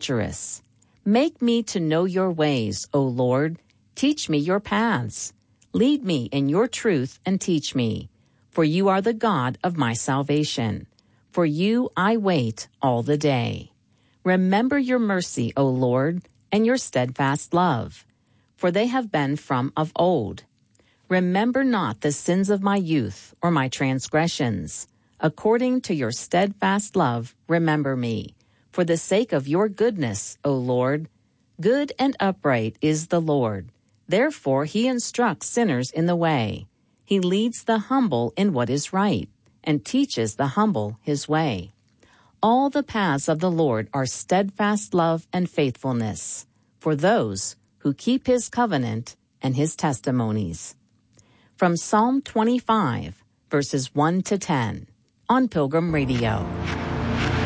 treacherous. Make me to know your ways, O Lord. Teach me your paths. Lead me in your truth and teach me, for you are the God of my salvation. For you I wait all the day. Remember your mercy, O Lord, and your steadfast love, for they have been from of old. Remember not the sins of my youth or my transgressions. According to your steadfast love, remember me. For the sake of your goodness, O Lord, good and upright is the Lord. Therefore he instructs sinners in the way. He leads the humble in what is right, and teaches the humble his way. All the paths of the Lord are steadfast love and faithfulness, for those who keep his covenant and his testimonies. From Psalm 25, verses 1 to 10, on Pilgrim Radio.